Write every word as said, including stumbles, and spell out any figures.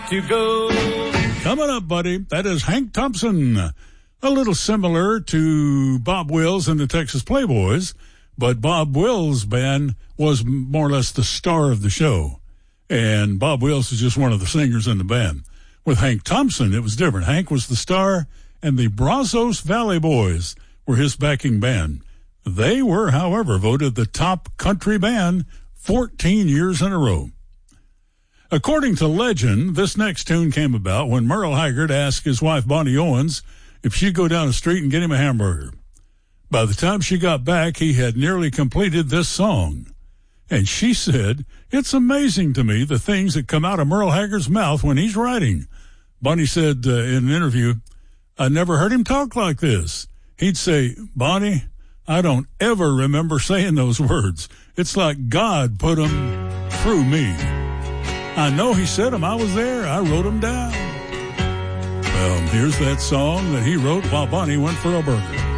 to go. Coming up, buddy, that is Hank Thompson. A little similar to Bob Wills and the Texas Playboys, but Bob Wills' band was more or less the star of the show. And Bob Wills is just one of the singers in the band. With Hank Thompson, it was different. Hank was the star, and the Brazos Valley Boys were his backing band. They were, however, voted the top country band fourteen years in a row. According to legend, this next tune came about when Merle Haggard asked his wife, Bonnie Owens, if she'd go down the street and get him a hamburger. By the time she got back, he had nearly completed this song. And she said, "It's amazing to me the things that come out of Merle Haggard's mouth when he's writing." Bonnie said uh, in an interview, "I never heard him talk like this. He'd say, 'Bonnie, I don't ever remember saying those words. It's like God put them through me. I know he said them. I was there. I wrote them down.'" Well, here's that song that he wrote while Bonnie went for a burger.